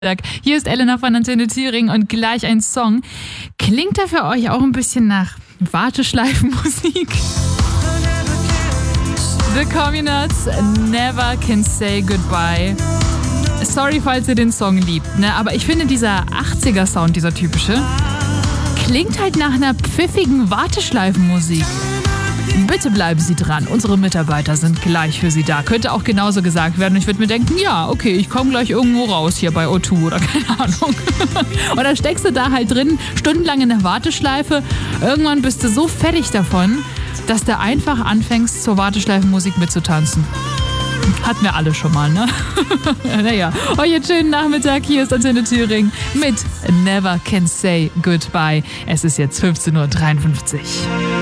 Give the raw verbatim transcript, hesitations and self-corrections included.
Hier ist Elena von Antenne Thüringen und gleich ein Song. Klingt der für euch auch ein bisschen nach Warteschleifenmusik? The Communards, Never Can Say Goodbye. Sorry, falls ihr den Song liebt, ne? Aber ich finde, dieser achtziger-Sound, dieser typische, klingt halt nach einer pfiffigen Warteschleifenmusik. Bitte bleiben Sie dran, unsere Mitarbeiter sind gleich für Sie da. Könnte auch genauso gesagt werden. Ich würde mir denken, ja, okay, ich komme gleich irgendwo raus hier bei O zwei oder keine Ahnung. Und dann steckst du da halt drin, stundenlang in der Warteschleife. Irgendwann bist du so fertig davon, dass du einfach anfängst, zur Warteschleifenmusik mitzutanzen. Hatten wir alle schon mal, ne? Naja, euch einen schönen Nachmittag. Hier ist Antenne Thüringen mit Never Can Say Goodbye. Es ist jetzt fünfzehn Uhr dreiundfünfzig.